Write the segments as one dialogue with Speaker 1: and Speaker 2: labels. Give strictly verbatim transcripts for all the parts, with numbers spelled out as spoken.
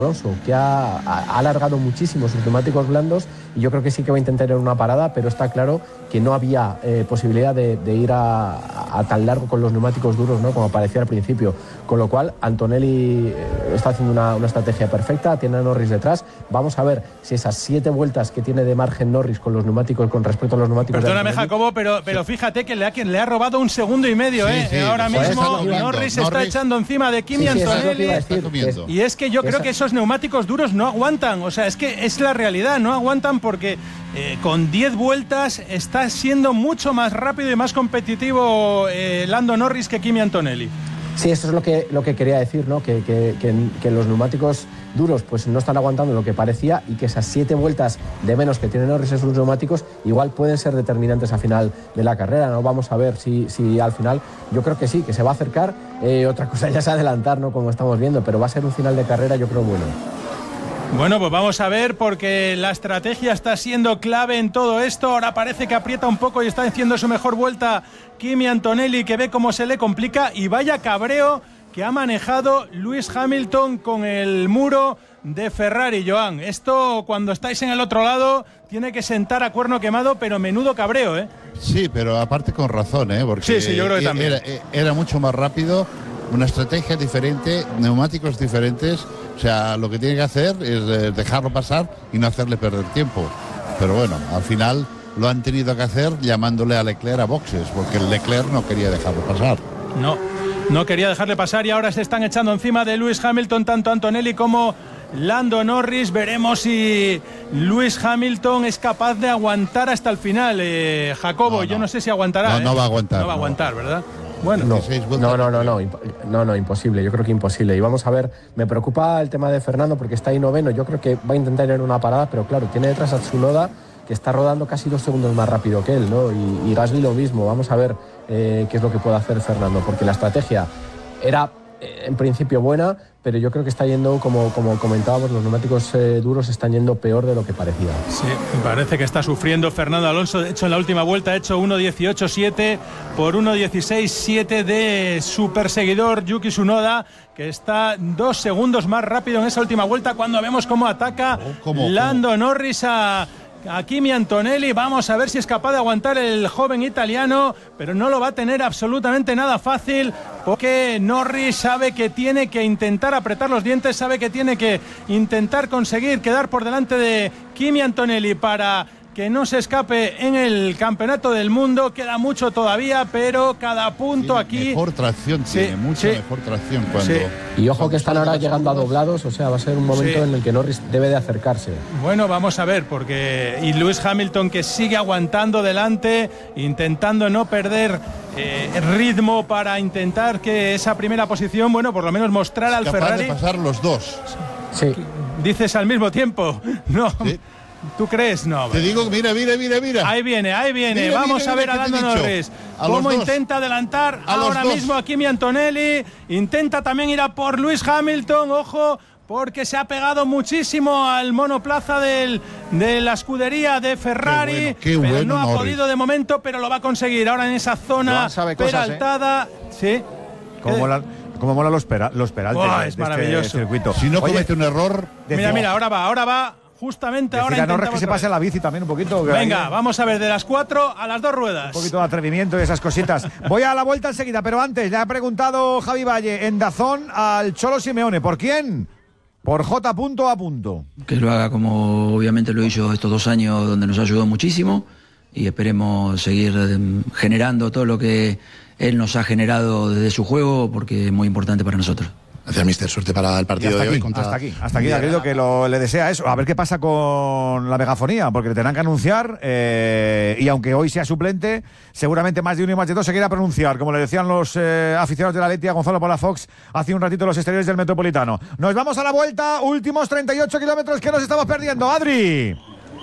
Speaker 1: Alonso, que ha, ha alargado muchísimo sus neumáticos blandos, y yo creo que sí que va a intentar ir a una parada, pero está claro que no había eh, posibilidad de, de ir a, a, a tan largo con los neumáticos duros, ¿no?, como parecía al principio, con lo cual Antonelli eh, está haciendo una, una estrategia perfecta, tiene a Norris detrás. Vamos a ver si esas siete vueltas que tiene de margen Norris con los neumáticos, con respecto a los neumáticos...
Speaker 2: Perdóname, Jacobo, pero, pero fíjate que le ha, que le ha robado un segundo y medio, sí, ¿eh? Sí, ahora mismo Norris, Norris está echando encima de Kimi sí, sí, Antonelli, es y es que yo creo esa. que esos neumáticos duros no aguantan, o sea, es que es la realidad, no aguantan porque eh, con diez vueltas está siendo mucho más rápido y más competitivo eh, Lando Norris que Kimi Antonelli.
Speaker 1: Sí, eso es lo que, lo que quería decir, ¿no? Que, que, que, que los neumáticos duros pues no están aguantando lo que parecía, y que esas siete vueltas de menos que tienen Norris en sus neumáticos igual pueden ser determinantes al final de la carrera, ¿no? Vamos a ver si, si al final, yo creo que sí, que se va a acercar. Eh, otra cosa ya es adelantar, ¿no?, como estamos viendo, pero va a ser un final de carrera, yo creo, bueno.
Speaker 2: Bueno, pues vamos a ver, porque la estrategia está siendo clave en todo esto. Ahora parece que aprieta un poco y está haciendo su mejor vuelta Kimi Antonelli, que ve cómo se le complica, y vaya cabreo que ha manejado Lewis Hamilton con el muro de Ferrari, Joan. Esto, cuando estáis en el otro lado, tiene que sentar a cuerno quemado, pero menudo cabreo, ¿eh?
Speaker 3: Sí, pero aparte con razón, ¿eh? Porque
Speaker 2: sí, sí, yo creo que también.
Speaker 3: Era, era mucho más rápido, una estrategia diferente, neumáticos diferentes. O sea, lo que tiene que hacer es dejarlo pasar y no hacerle perder tiempo. Pero bueno, al final lo han tenido que hacer llamándole a Leclerc a boxes, porque el Leclerc no quería dejarlo pasar.
Speaker 2: No, no quería dejarle pasar, y ahora se están echando encima de Lewis Hamilton tanto Antonelli como Lando Norris. Veremos si Lewis Hamilton es capaz de aguantar hasta el final. Eh, Jacobo, no, no. yo no sé si aguantará.
Speaker 3: No,
Speaker 2: ¿eh?
Speaker 3: no va a aguantar.
Speaker 2: No va a aguantar, no. ¿verdad?
Speaker 1: Bueno, no, no, no, no, no, no, no, imposible, yo creo que imposible. Y vamos a ver, me preocupa el tema de Fernando porque está ahí noveno, yo creo que va a intentar ir en una parada, pero claro, tiene detrás a Tsunoda, que está rodando casi dos segundos más rápido que él, ¿no? Y, y Gasly lo mismo. Vamos a ver eh, qué es lo que puede hacer Fernando, porque la estrategia era eh, en principio buena, pero yo creo que está yendo, como, como comentábamos, los neumáticos eh, duros están yendo peor de lo que parecía.
Speaker 2: Sí, parece que está sufriendo Fernando Alonso. De hecho, en la última vuelta ha hecho uno dieciocho siete por uno dieciséis siete de su perseguidor Yuki Tsunoda, que está dos segundos más rápido en esa última vuelta, cuando vemos cómo ataca oh, ¿cómo, Lando cómo? Norris a... a Kimi Antonelli. Vamos a ver si es capaz de aguantar el joven italiano, pero no lo va a tener absolutamente nada fácil, porque Norris sabe que tiene que intentar apretar los dientes, sabe que tiene que intentar conseguir quedar por delante de Kimi Antonelli para que no se escape en el campeonato del mundo. Queda mucho todavía, pero cada punto
Speaker 3: tiene
Speaker 2: aquí...
Speaker 3: mejor tracción,
Speaker 2: sí,
Speaker 3: tiene mucha
Speaker 2: sí,
Speaker 3: mejor tracción cuando...
Speaker 1: Sí. Y ojo que están ahora llegando a doblados, o sea, va a ser un momento sí. en el que Norris debe de acercarse.
Speaker 2: Bueno, vamos a ver, porque... Y Lewis Hamilton, que sigue aguantando delante, intentando no perder eh, ritmo para intentar que esa primera posición, bueno, por lo menos mostrar al
Speaker 3: capaz
Speaker 2: Ferrari...
Speaker 3: de pasar los dos.
Speaker 1: Sí.
Speaker 2: Dices al mismo tiempo, no... Sí. ¿Tú crees? No.
Speaker 3: Te digo, mira, mira, mira, mira.
Speaker 2: Ahí viene, ahí viene.
Speaker 3: Mira,
Speaker 2: Vamos
Speaker 3: mira,
Speaker 2: a ver
Speaker 3: mira,
Speaker 2: a Lando Norris. A cómo intenta adelantar
Speaker 3: a
Speaker 2: ahora mismo a Kimi Antonelli. Intenta también ir a por Lewis Hamilton. Ojo, porque se ha pegado muchísimo al monoplaza del, de la escudería de Ferrari.
Speaker 3: Qué bueno, qué
Speaker 2: pero
Speaker 3: bueno,
Speaker 2: no ha
Speaker 3: Norris.
Speaker 2: podido de momento, pero lo va a conseguir ahora en esa zona peraltada. Cosas, ¿eh? Sí.
Speaker 4: Como la... Como mola los, pera, los peraltes
Speaker 2: oh,
Speaker 4: de,
Speaker 2: es
Speaker 4: de
Speaker 2: maravilloso.
Speaker 4: Este circuito.
Speaker 3: Si no
Speaker 4: Oye,
Speaker 3: comete un error...
Speaker 2: Mira, mira, ahora va, ahora va. Justamente ahora
Speaker 4: intentamos... Norris que se pase a la bici también un poquito.
Speaker 2: Venga,
Speaker 4: ahí,
Speaker 2: vamos a ver, de las cuatro a las dos ruedas.
Speaker 4: Un poquito de atrevimiento y esas cositas. Voy a la vuelta enseguida, pero antes le ha preguntado Javi Valle en Dazón al Cholo Simeone. ¿Por quién? Por J. A.
Speaker 5: Que lo haga como obviamente lo hizo estos dos años, donde nos ayudó muchísimo, y esperemos seguir generando todo lo que él nos ha generado desde su juego, porque es muy importante para nosotros.
Speaker 6: Gracias, mister. Suerte para el partido de
Speaker 4: aquí,
Speaker 6: hoy. Contra...
Speaker 4: Hasta aquí, hasta aquí, querido, que lo, le desea eso. A ver qué pasa con la megafonía, porque le tendrán que anunciar, eh, y aunque hoy sea suplente, seguramente más de uno y más de dos se quiera pronunciar, como le decían los eh, aficionados de la Leti a Gonzalo Palafox hace un ratito en los exteriores del Metropolitano. Nos vamos a la vuelta, últimos treinta y ocho kilómetros que nos estamos perdiendo. Adri.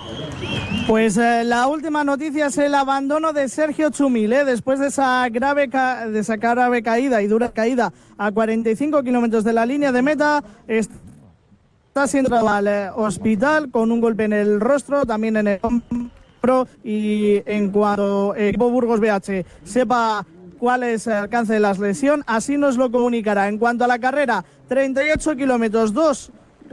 Speaker 7: Pues eh, la última noticia es el abandono de Sergio Txumil, ¿eh? Después de esa grave ca de esa grave caída y dura caída a cuarenta y cinco kilómetros de la línea de meta, está siendo al eh, hospital con un golpe en el rostro, también en el hombro, y en cuanto el equipo Burgos B H sepa cuál es el alcance de la lesión, así nos lo comunicará. En cuanto a la carrera, treinta y ocho kilómetros, dos